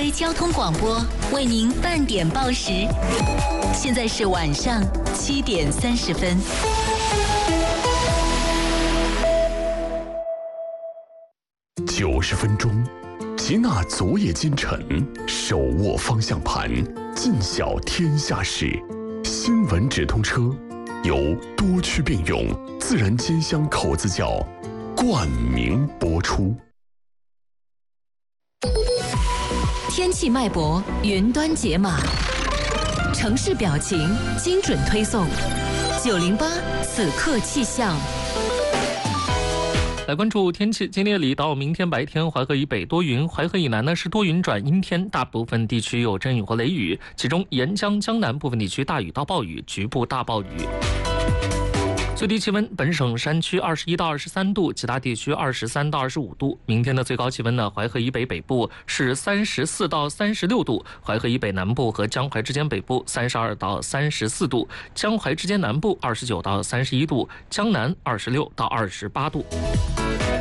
威交通广播为您半点报时，现在是晚上7点30分。 90分钟，接纳昨夜今晨，手握方向盘，尽晓天下事。新闻直通车由多区并用自然煎香口子窖冠名播出。 天气脉搏，云端解码，城市表情，精准推送。908此刻气象。 来关注天气，今天夜里到明天白天，淮河以北多云，淮河以南呢是多云转阴天，大部分地区有阵雨或雷雨，其中沿江江南部分地区大雨到暴雨，局部大暴雨。最低气温，本省山区21到23度，其他地区23到25度。明天的最高气温呢，淮河以北北部是34到36度，淮河以北南部和江淮之间北部32到34度，江淮之间南部29到31度，江南26到28度。